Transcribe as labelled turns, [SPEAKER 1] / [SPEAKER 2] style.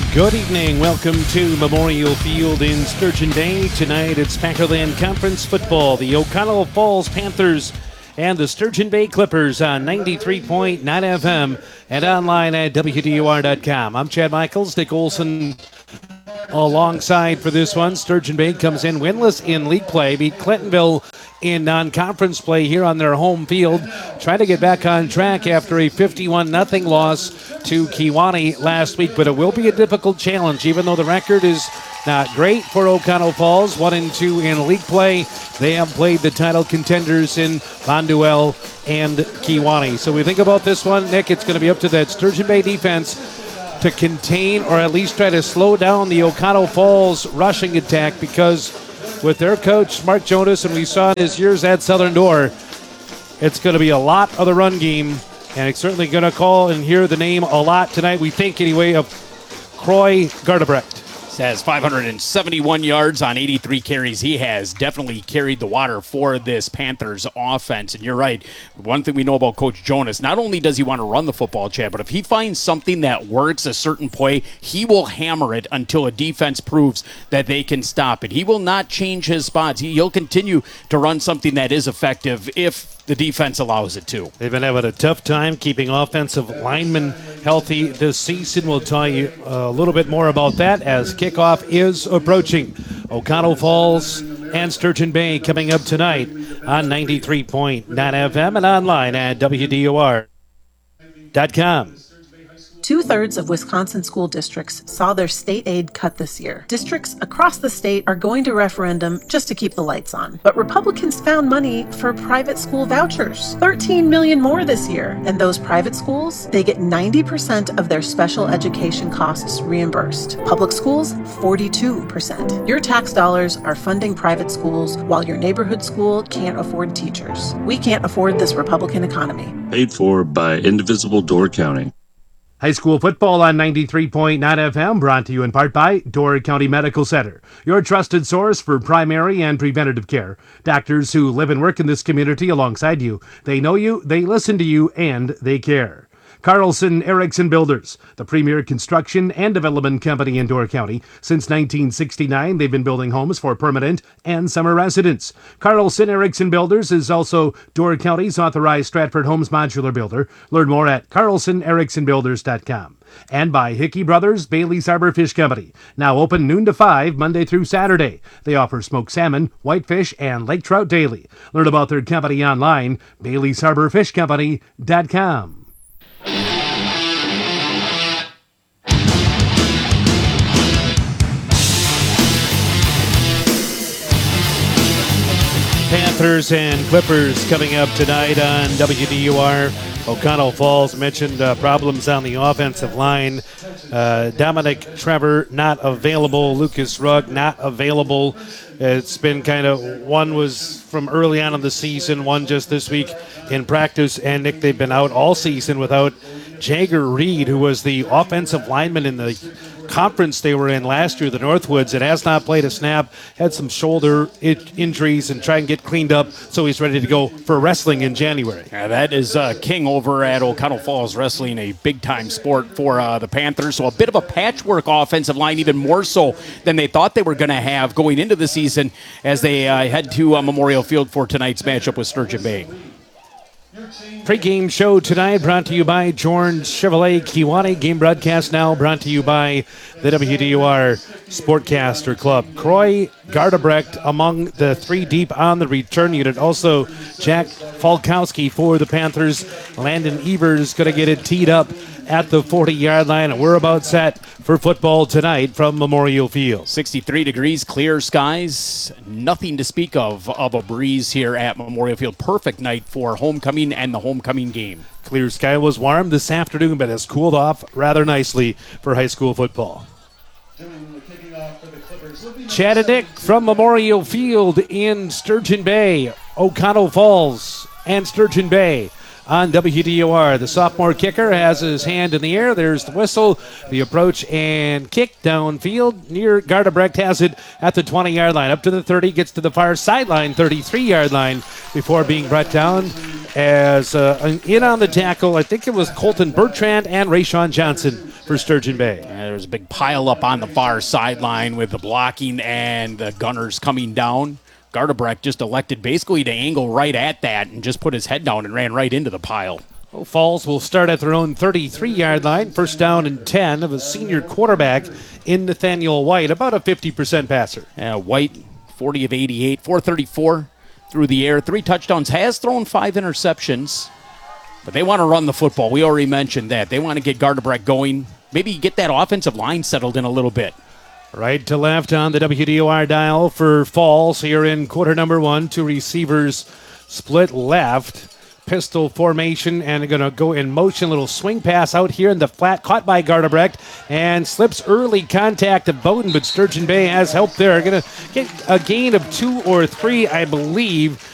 [SPEAKER 1] Good evening. Welcome to Memorial Field in Sturgeon Bay. Tonight it's Packerland Conference football. The O'Connell Falls Panthers and the Sturgeon Bay Clippers on 93.9 FM and online at WDUR.com. I'm Chad Michaels. Nick Olson alongside for this one. Sturgeon Bay comes in winless in league play, beat Clintonville in non-conference play here on their home field. Trying to get back on track after a 51-0 loss to Kewanee last week, but it will be a difficult challenge, even though the record is not great for O'Connell Falls. 1-2 in league play. They have played the title contenders in Bonduel and Kewanee. So we think about this one, Nick, it's going to be up to that Sturgeon Bay defense to contain or at least try to slow down the O'Connell Falls rushing attack, because with their coach, Mark Jonas, and we saw in his years at Southern Door, it's going to be a lot of the run game, and it's certainly going to call and hear the name a lot tonight, we think anyway, of Croy Gardebrecht.
[SPEAKER 2] Has 571 yards on 83 carries. He has definitely carried the water for this Panthers offense. And you're right. One thing we know about Coach Jonas, not only does he want to run the football, Chad, but if he finds something that works, a certain play, he will hammer it until a defense proves that they can stop it. He will not change his spots. He'll continue to run something that is effective if the defense allows it to.
[SPEAKER 1] They've been having a tough time keeping offensive linemen healthy this season. We'll tell you a little bit more about that as kickoff is approaching. O'Connell Falls and Sturgeon Bay coming up tonight on 93.9 FM and online at WDUR.com.
[SPEAKER 3] 2/3 of Wisconsin school districts saw their state aid cut this year. Districts across the state are going to referendum just to keep the lights on. But Republicans found money for private school vouchers. $13 million more this year. And those private schools, they get 90% of their special education costs reimbursed. Public schools, 42%. Your tax dollars are funding private schools while your neighborhood school can't afford teachers. We can't afford this Republican economy.
[SPEAKER 4] Paid for by Indivisible Door County.
[SPEAKER 1] High school football on 93.9 FM, brought to you in part by Door County Medical Center, your trusted source for primary and preventative care. Doctors who live and work in this community alongside you. They know you, they listen to you, and they care. Carlson Erickson Builders, the premier construction and development company in Door County. Since 1969, they've been building homes for permanent and summer residents. Carlson Erickson Builders is also Door County's authorized Stratford Homes modular builder. Learn more at carlsonericssonbuilders.com. And by Hickey Brothers Bailey's Harbor Fish Company. Now open noon to 5, Monday through Saturday. They offer smoked salmon, whitefish, and lake trout daily. Learn about their company online, Bailey'sHarborFishCompany.com. Panthers and Clippers coming up tonight on WDUR. O'Connell Falls mentioned problems on the offensive line. Dominic Trevor not available. Lucas Rugg not available. It's been kind of, one was from early on in the season, one just this week in practice. And Nick, they've been out all season without Jagger Reed, who was the offensive lineman in the conference they were in last year, the Northwoods. It has not played a snap, had some shoulder injuries and try and get cleaned up, so he's ready to go for wrestling in January.
[SPEAKER 2] Yeah, that is King over at O'Connell Falls Wrestling, a big-time sport for the Panthers. So a bit of a patchwork offensive line, even more so than they thought they were going to have going into the season as they head to Memorial Field for tonight's matchup with Sturgeon Bay.
[SPEAKER 1] Pre-game show tonight brought to you by Jorn Chevrolet Kewanee. Game broadcast now brought to you by the WDUR Sportcaster Club. Croy Gardebrecht among the three deep on the return unit. Also, Jack Falkowski for the Panthers. Landon Evers going to get it teed up at the 40-yard line. And we're about set for football tonight from Memorial Field.
[SPEAKER 2] 63 degrees, clear skies, nothing to speak of a breeze here at Memorial Field. Perfect night for homecoming and the homecoming game.
[SPEAKER 1] Clear sky was warm this afternoon, but has cooled off rather nicely for high school football. Chad and Nick from Memorial Field in Sturgeon Bay, O'Connell Falls and Sturgeon Bay. On WDUR, the sophomore kicker has his hand in the air. There's the whistle, the approach and kick downfield. Near Gardebrecht has it at the 20-yard line. Up to the 30, gets to the far sideline, 33-yard line, before being brought down as in on the tackle. I think it was Colton Bertrand and Rayshawn Johnson for Sturgeon Bay.
[SPEAKER 2] There's a big pile up on the far sideline with the blocking and the gunners coming down. Gardebrecht just elected basically to angle right at that and just put his head down and ran right into the pile.
[SPEAKER 1] Well, Falls will start at their own 33-yard line. First down and 10 of a senior quarterback in Nathaniel White, about a 50% passer.
[SPEAKER 2] White, 40 of 88, 434 through the air, 3 touchdowns, has thrown 5 interceptions. But they want to run the football. We already mentioned that. They want to get Gardebrecht going. Maybe get that offensive line settled in a little bit.
[SPEAKER 1] Right to left on the WDOR dial for Falls here in quarter number 1. 2 receivers split left. Pistol formation, and they're going to go in motion. Little swing pass out here in the flat, caught by Gardebrecht, and slips early contact of Bowden, but Sturgeon Bay has help there. Going to get a gain of 2 or 3, I believe.